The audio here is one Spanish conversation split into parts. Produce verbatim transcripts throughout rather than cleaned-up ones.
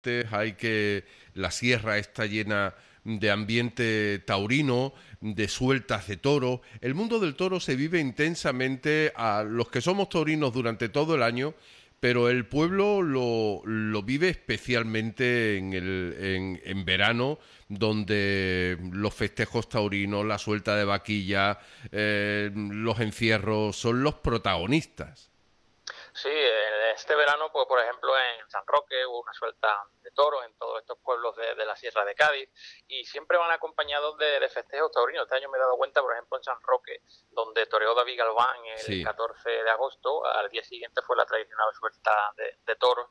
hay que... La sierra está llena de ambiente taurino, de sueltas de toros. El mundo del toro se vive intensamente a los que somos taurinos durante todo el año, pero el pueblo lo, lo vive especialmente en, el, en, en verano, donde los festejos taurinos, la suelta de vaquilla, eh, los encierros son los protagonistas. Sí, este verano, pues por ejemplo en San Roque hubo una suelta de toros en todos estos pueblos de, de la Sierra de Cádiz y siempre van acompañados de, de festejos taurinos. Este año me he dado cuenta, por ejemplo, en San Roque, donde toreó David Galván el Sí, catorce de agosto, al día siguiente fue la tradicional suelta de, de toros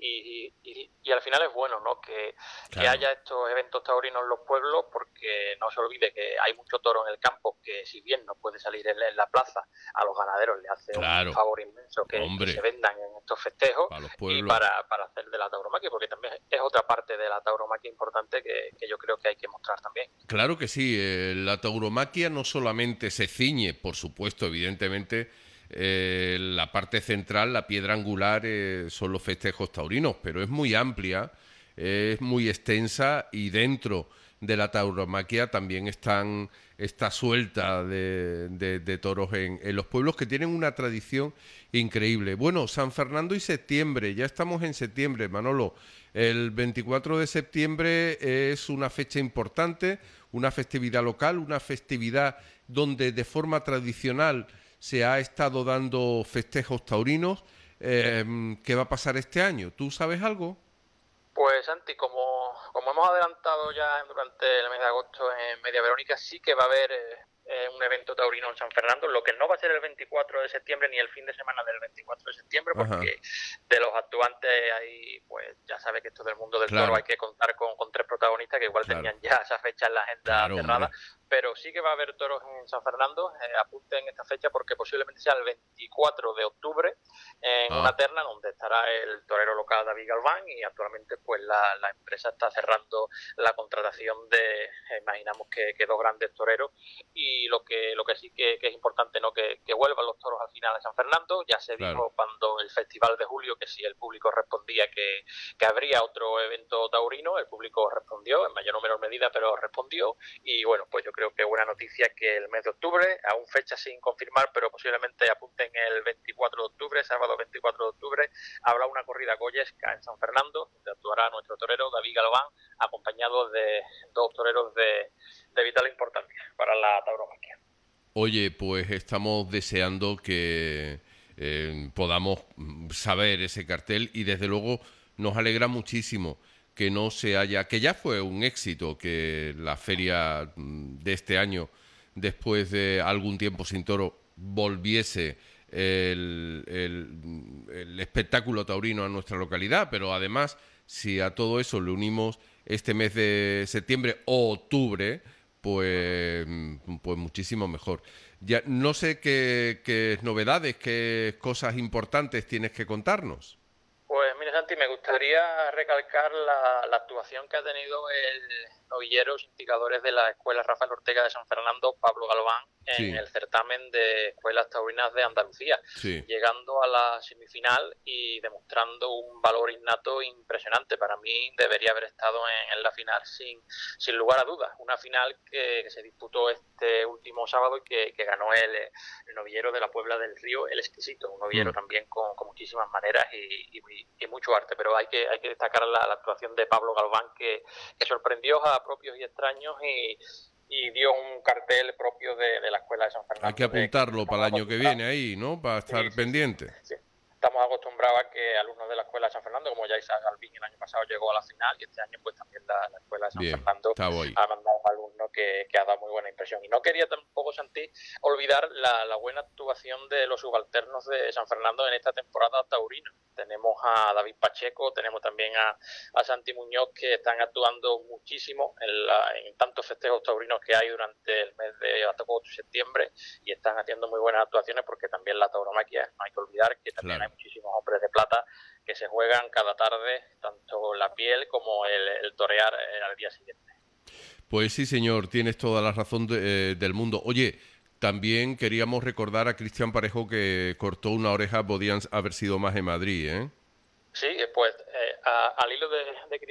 y, y, y al final es bueno, ¿no?, que, que claro, haya estos eventos taurinos en los pueblos, porque no se olvide que hay mucho toro en el campo que, si bien no puede salir en, en la plaza, a los ganaderos les hace un claro, favor inmenso que, que se hombre, vendan en estos festejos para los y pueblos. para, para hacer de la tauromaquia, porque también es otra parte de la tauromaquia importante que, que yo creo que hay que mostrar también. Claro que sí, eh, la tauromaquia no solamente se ciñe, por supuesto, evidentemente, eh, la parte central, la piedra angular, eh, son los festejos taurinos, pero es muy amplia, eh, es muy extensa y dentro de la tauromaquia también están esta suelta de, de, de toros en, en los pueblos que tienen una tradición increíble. Bueno, San Fernando y septiembre, ya estamos en septiembre, Manolo. El veinticuatro de septiembre es una fecha importante, una festividad local, una festividad donde de forma tradicional se ha estado dando festejos taurinos. Eh, ¿Qué va a pasar este año? ¿Tú sabes algo? Pues Santi, como, como hemos adelantado ya durante el mes de agosto en Media Verónica, sí que va a haber eh, eh, un evento taurino en San Fernando, lo que no va a ser el veinticuatro de septiembre ni el fin de semana del veinticuatro de septiembre, Ajá, porque de los actuantes ahí, pues ya sabe que esto del mundo del toro hay claro, que contar con, con tres protagonistas que igual claro, tenían ya esa fecha en la agenda claro, cerrada, hombre, pero sí que va a haber toros en San Fernando. Eh, apunten esta fecha porque posiblemente sea el veinticuatro de octubre en una ah, terna donde estará el torero local David Galván, y actualmente pues la, la empresa está cerrando la contratación de, eh, imaginamos que, que dos grandes toreros, y lo que lo que sí que, que es importante, no que, que vuelvan los toros al final de San Fernando. Ya se claro. dijo cuando el Festival de Julio que si el público respondía que, que habría otro evento taurino, el público respondió en mayor o menor medida, pero respondió, y bueno, pues yo creo que buena noticia que el mes de octubre, aún fecha sin confirmar, pero posiblemente apunten el veinticuatro de octubre, sábado veinticuatro de octubre, habrá una corrida goyesca en San Fernando, donde actuará nuestro torero David Galván, acompañado de dos toreros de, de vital importancia para la tauromaquia. Oye, pues estamos deseando que eh, podamos saber ese cartel y desde luego nos alegra muchísimo que no se haya, que ya fue un éxito que la feria mm, de este año, después de algún tiempo sin toro, volviese el, el, el espectáculo taurino a nuestra localidad, pero además, si a todo eso le unimos este mes de septiembre o octubre, pues, pues muchísimo mejor. Ya no sé qué, qué novedades, qué cosas importantes tienes que contarnos. Pues mire, Santi, me gustaría recalcar la, la actuación que ha tenido el novillero indicadores de la Escuela Rafael Ortega de San Fernando, Pablo Galván, en Sí, el certamen de escuelas taurinas de Andalucía, sí, llegando a la semifinal y demostrando un valor innato impresionante. Para mí debería haber estado en, en la final sin, sin lugar a dudas. Una final que, que se disputó este último sábado y que, que ganó el, el novillero de la Puebla del Río, el Exquisito, un novillero mm, también con, con muchísimas maneras y, y, y, mucho arte, pero hay que, hay que destacar la, la actuación de Pablo Galván, que, que sorprendió a propios y extraños y, y dio un cartel propio de, de la Escuela de San hay que Fernando, de que apuntarlo para estamos el año que acostumbrados. viene ahí, ¿no? Para Sí, estar sí, sí, pendiente. sí. Estamos acostumbrados a que alumnos de la Escuela de San Fernando, como ya Isaac Galvín el año pasado llegó a la final, y este año pues también la, la Escuela de San Bien, Fernando estaba ahí. ha mandado un alumno que, que ha dado muy buena impresión. Y no quería tampoco, Santi, olvidar la, la buena actuación de los subalternos de San Fernando en esta temporada taurina. Tenemos a David Pacheco, tenemos también a, a Santi Muñoz, que están actuando muchísimo en, la, en tantos festejos taurinos que hay durante el mes de agosto y septiembre, y están haciendo muy buenas actuaciones, porque también la tauromaquia, no hay que olvidar que también hay Claro. muchísimos hombres de plata que se juegan cada tarde tanto la piel como el, el torear eh, al día siguiente. Pues sí, señor, tienes toda la razón de- eh, del mundo. Oye, también queríamos recordar a Cristian Parejo que cortó una oreja, podían haber sido más en Madrid, ¿eh? Sí, pues eh, a- al hilo de, de